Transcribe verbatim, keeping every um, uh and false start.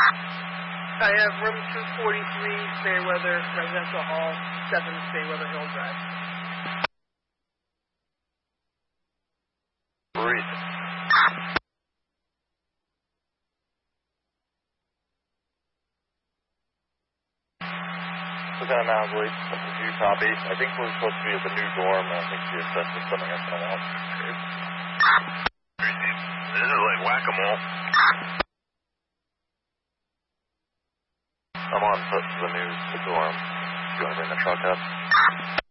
I have room two forty-three, Fairweather Residential Hall, seven Fairweather Hill Drive. Breathe. Lieutenant Mousley, this is you, copy. I think we're supposed to be at the new dorm, and I think the assessment's coming up in a while. This is like whack-a-mole. I'm on foot to the new dorm. You want to bring the truck up?